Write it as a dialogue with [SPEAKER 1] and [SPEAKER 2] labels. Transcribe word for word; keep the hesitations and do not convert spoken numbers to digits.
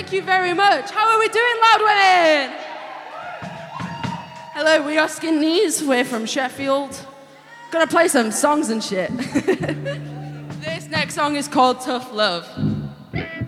[SPEAKER 1] Thank you very much. How are we doing, loud women? Hello, we are Skin Knees. We're from Sheffield. Gonna play some songs and shit. This next song is called Tough Love.